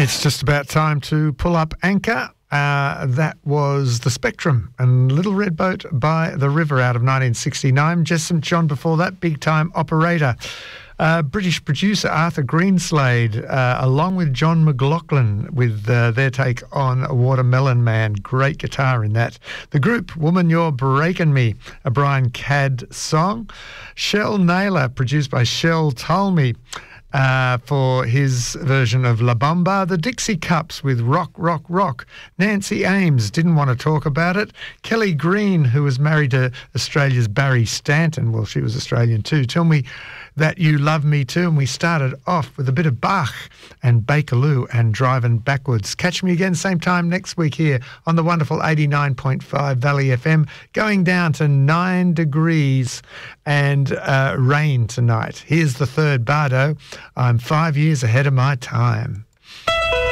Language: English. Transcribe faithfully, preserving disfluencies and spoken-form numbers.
It's just about time to pull up anchor. Uh, that was The Spectrum and Little Red Boat by the River out of nineteen sixty-nine. Jess Saint John before that, Big Time Operator. Uh, British producer Arthur Greenslade, uh, along with John McLaughlin, with uh, their take on Watermelon Man. Great guitar in that. The Group, Woman You're Breaking Me, a Brian Cadd song. Shell Naylor, produced by Shell Talmy, Uh, for his version of La Bamba. The Dixie Cups with Rock, Rock, Rock. Nancy Ames, didn't want to talk about it. Kelly Green, who was married to Australia's Barry Stanton. Well, she was Australian too. Tell Me That You Love Me Too. And we started off with a bit of Bach and Bakerloo and Driving Backwards. Catch me again same time next week here on the wonderful eighty-nine point five Valley F M. Going down to nine degrees and uh, rain tonight. Here's the third Bardo. I'm five years ahead of my time.